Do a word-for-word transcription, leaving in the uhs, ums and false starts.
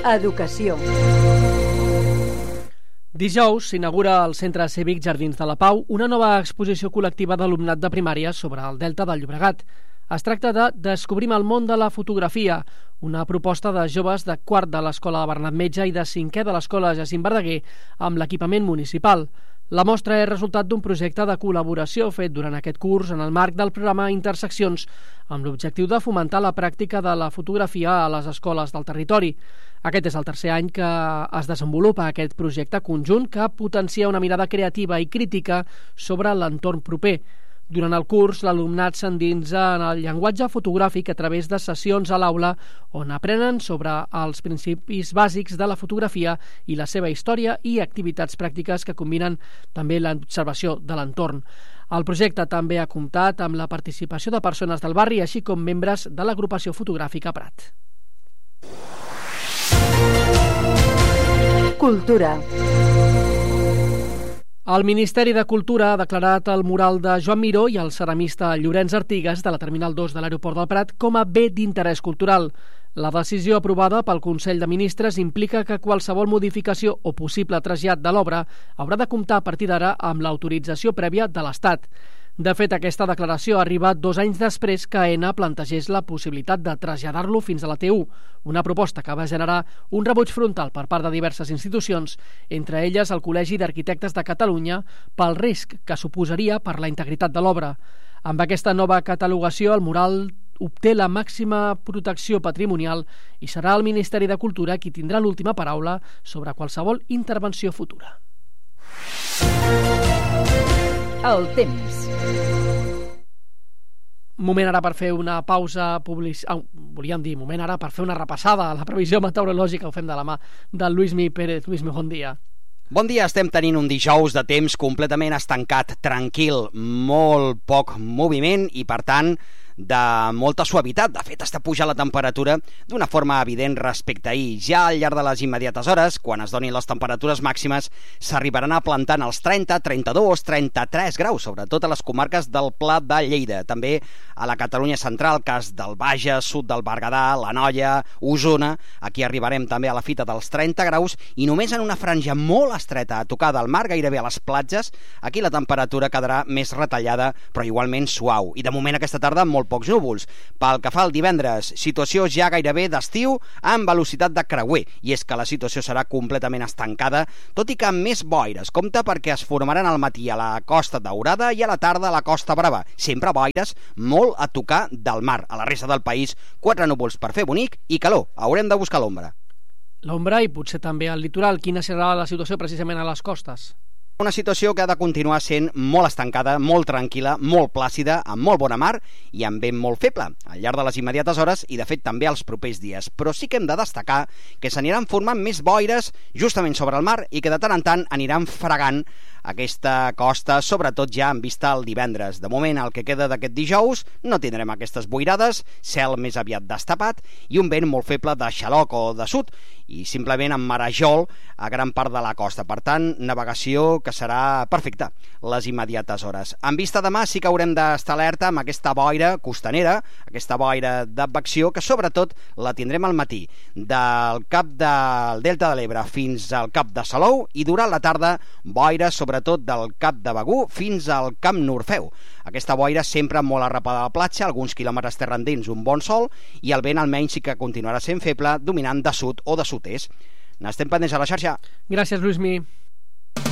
Educació. Dijous s'inaugura al Centre Cívic Jardins de la Pau una nova exposició col·lectiva d'alumnat de primària sobre el Delta del Llobregat. Es tracta de Descobrim el món de la fotografia, una proposta de joves de quart de l'Escola Bernat Metge i de cinquè de l'Escola Jacint Verdaguer amb l'equipament municipal. La mostra és resultat d'un projecte de col·laboració fet durant aquest curs en el marc del programa Interseccions, amb l'objectiu de fomentar la pràctica de la fotografia a les escoles del territori. Aquest és el tercer any que es desenvolupa aquest projecte conjunt que potencia una mirada creativa i crítica sobre l'entorn proper. Durant el curs, l'alumnat s'endinsa en el llenguatge fotogràfic a través de sessions a l'aula on aprenen sobre els principis bàsics de la fotografia i la seva història i activitats pràctiques que combinen també l'observació de l'entorn. El projecte també ha comptat amb la participació de persones del barri, així com membres de l'agrupació fotogràfica Prat. Cultura. El Ministeri de Cultura ha declarat el mural de Joan Miró i el ceramista Llorenç Artigas de la Terminal dos de l'Aeroport del Prat com a bé d'interès cultural. La decisió aprovada pel Consell de Ministres implica que qualsevol modificació o possible trasllat de l'obra haurà de comptar a partir d'ara amb l'autorització prèvia de l'Estat. De fet, aquesta declaració ha arribat dos anys després que AENA plantegés la possibilitat de traslladar-lo fins a la T u, una proposta que va generar un rebuig frontal per part de diverses institucions, entre elles el Col·legi d'Arquitectes de Catalunya, pel risc que suposaria per la integritat de l'obra. Amb aquesta nova catalogació, el mural obté la màxima protecció patrimonial i serà el Ministeri de Cultura qui tindrà l'última paraula sobre qualsevol intervenció futura. El temps. Moment ara per fer una pausa public... ah, volíem dir, moment ara per fer una repassada a la previsió meteorològica. Ho fem de la mà del Luismi Pérez. Luismi, bon dia. Bon dia, estem tenint un dijous de temps completament estancat, tranquil, molt poc moviment i, per tant, de molta suavitat. De fet, està pujant la temperatura d'una forma evident respecte a ahir. Ja al llarg de les immediates hores, quan es donin les temperatures màximes, s'arribaran a plantar els trenta, trenta-dos, trenta-tres graus, sobretot a les comarques del Pla de Lleida. També a la Catalunya central, cas del Bages, sud del Berguedà, l'Anoia, Osona. Aquí arribarem també a la fita dels trenta graus i només en una franja molt estreta a tocar del mar, gairebé a les platges, aquí la temperatura quedarà més retallada, però igualment suau. I de moment aquesta tarda molt pocs núvols. Pel que fa al divendres, situació ja gairebé d'estiu amb velocitat de creuer, i és que la situació serà completament estancada, tot i que amb més boires. Compte perquè es formaran al matí a la Costa Daurada i a la tarda a la Costa Brava. Sempre boires molt a tocar del mar. A la resta del país, quatre núvols per fer bonic i calor. Haurem de buscar l'ombra. L'ombra i potser també al litoral. Quina serà la situació precisament a les costes? Una situació que ha de continuar sent molt estancada, molt tranquil·la, molt plàcida, amb molt bona mar i amb vent molt feble, al llarg de les immediates hores i, de fet, també als propers dies. Però sí que hem de destacar que s'aniran formant més boires justament sobre el mar i que de tant en tant aniran fregant aquesta costa, sobretot ja en vista el divendres. De moment, el que queda d'aquest dijous, no tindrem aquestes boirades, cel més aviat destapat i un vent molt feble de xaloc o de sud i simplement amb marejol a gran part de la costa. Per tant, navegació que serà perfecta les immediates hores. En vista demà sí que haurem d'estar alerta amb aquesta boira costanera, aquesta boira d'advecció, que sobretot la tindrem al matí del cap del Delta de l'Ebre fins al cap de Salou i durant la tarda boira sobretot del cap de Begur fins al Camp Norfeu. Aquesta boira sempre molt arrapada a la platja, alguns quilòmetres terra endins, un bon sol i el vent almenys sí que continuarà sent feble, dominant de sud o de sud-est. N'estem pendents a la xarxa. Gràcies, Luismi.